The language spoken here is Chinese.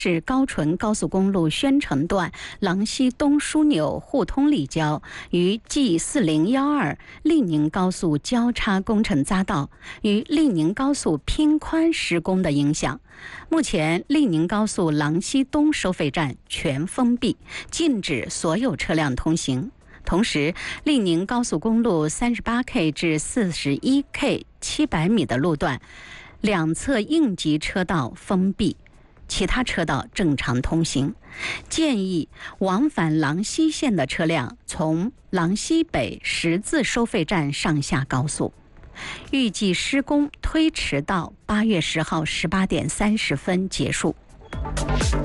至高淳高速公路宣城段郎西东枢纽互通立交与 G4012 利宁高速交叉工程匝道与利宁高速拼宽施工的影响。目前，利宁高速郎西东收费站全封闭，禁止所有车辆通行。同时，利宁高速公路38K 至 41K 700米的路段，两侧应急车道封闭，其他车道正常通行。建议往返郎西线的车辆从郎西北十字收费站上下高速。预计施工推迟到8月10号18点30分结束。